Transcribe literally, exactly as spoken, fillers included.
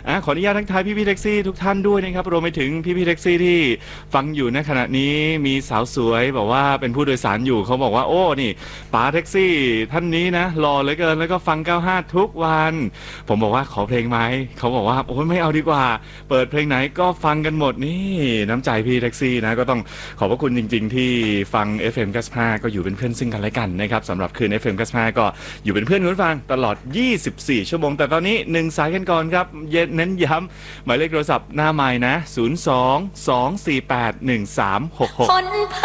อ่ะขออนุญาตทักทายพี่พี่แท็กซี่ทุกท่านด้วยนะครับรวมไปถึงพี่พี่แท็กซี่ที่ฟังอยู่ในขณะนี้มีสาวสวยบอกว่าเป็นผู้โดยสารอยู่เขาบอกว่าโอ้นี่ป๋าแท็กซี่ท่านนี้นะหล่อเหลือเกินแล้วก็ฟังเก้าสิบห้าทุกวันผมบอกว่าขอเพลงไหมเขาบอกว่าโอ้ยไม่เอาดีกว่าเปิดเพลงไหนก็ฟังกันหมดนี่น้ำใจพี่แท็กซี่นะก็ต้องขอบพระคุณจริงๆที่ฟัง เอฟ เอ็ม เก้าสิบห้าก็อยู่เป็นเพื่อนซึ่งกันและกันนะครับสำหรับคืน เอฟ เอ็ม เก้าสิบห้าก็อยู่เป็นเพื่อนคุณฟังตลอดยี่สิบสี่ชั่วโมงแต่ตอนนี้หนึ่งสายกันก่อนครับเน้นย้ำหมายเลขโทรศัพท์หน้าไมค์นะศูนย์ สอง สอง สี่ แปด หนึ่ง สาม หก หก